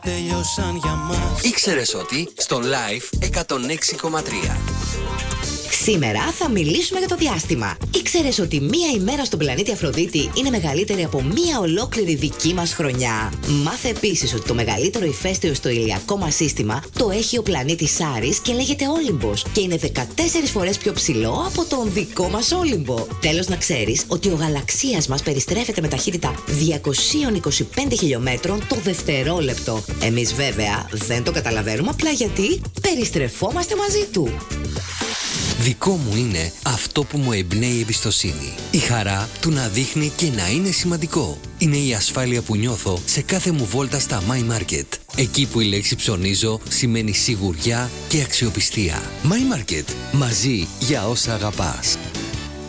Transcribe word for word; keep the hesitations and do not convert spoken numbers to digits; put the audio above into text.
τελειώσαν για μας. Ήξερες ότι στο Live εκατόν έξι κόμμα τρία. Σήμερα θα μιλήσουμε για το διάστημα. Ήξερες ότι μία ημέρα στον πλανήτη Αφροδίτη είναι μεγαλύτερη από μία ολόκληρη δική μας χρονιά? Μάθε επίσης ότι το μεγαλύτερο ηφαίστειο στο ηλιακό μας σύστημα το έχει ο πλανήτης Άρης και λέγεται Όλυμπος και είναι δεκατέσσερις φορές πιο ψηλό από τον δικό μας Όλυμπο. Τέλος, να ξέρεις ότι ο γαλαξίας μας περιστρέφεται με ταχύτητα διακόσια είκοσι πέντε χιλιόμετρων το δευτερόλεπτο. Εμείς βέβαια δεν το καταλαβαίνουμε, απλά γιατί περιστρεφόμαστε μαζί του. Δικό μου είναι αυτό που μου εμπνέει εμπιστοσύνη. Η χαρά του να δείχνει και να είναι σημαντικό. Είναι η ασφάλεια που νιώθω σε κάθε μου βόλτα στα My Market. Εκεί που η λέξη ψωνίζω σημαίνει σιγουριά και αξιοπιστία. My Market. Μαζί για όσα αγαπάς.